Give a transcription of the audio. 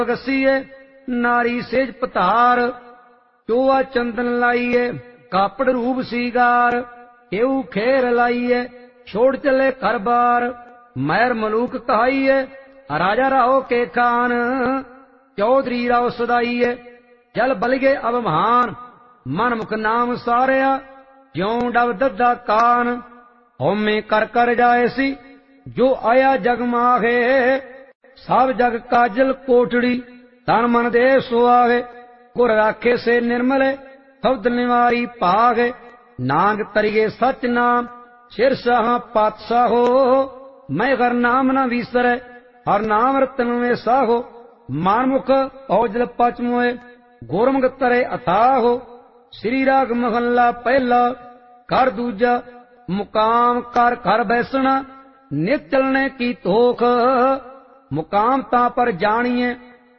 गसीए नारी सेज पतार, चोआ चंदन लाइए कापड़ रूप सीगार, केऊ खेर लाइए छोड़ चले घर बार, मैर मलूक कहाइए राजा राहो के खान, चौधरी राव सदाइए जल बलगे अब महान, मन मुख नाम सारिया ज्यों डब दद्दा कान, होमे कर जाए सी जो आया जग माहे, सब जग काजल कोटड़ी तन मन दे सुआवे, गुर राखे से निर्मले शब्द निवारी पागे, नांग तरिए सच नाम सिर साहा पातशाहो, मैं हर नाम न विसरे हर नाम रतन में साहो, मानमुख औजल पच मोए गुरमुख तरे अथाहो, श्री राग महला पहला कर दूजा, मुकाम कर घर बैसना नित चलने की तोख, मुकाम ता पर जानिए